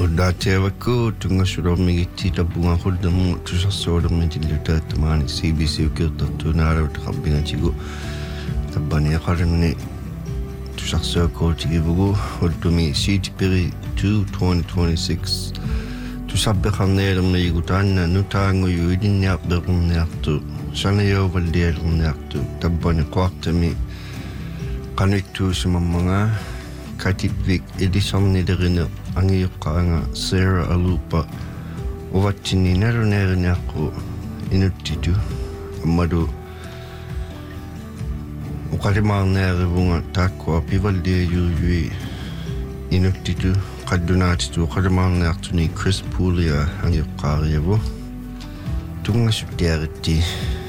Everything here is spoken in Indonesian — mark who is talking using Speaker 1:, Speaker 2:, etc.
Speaker 1: Udaatevakku tungassurormigitti tapungaqullamu tusarsuulermitilluutaattumaani CBC ukiutartuunaaravut qabbinatigu tabbaniaqarimni tusarsuakkuutigivugu ullumi siitipiri 2026 tusabbeqarneelermiigu taanna nutaanguyu ilinniarpequrniartu sanayauvallialerniartu tabbani quartami qanuittuusumammaga Katipvik edisornilerine angiuqqaanga Sarah Alupa uvattinni naruneeriniaqqu inuttitu ammadu uqalimaarneerivunga taakkua pivalliayuuyui inuttitu qaddunaatitu uqalimaarneartuni Chris Poolia angiuqqaariavu tungasuttiaritti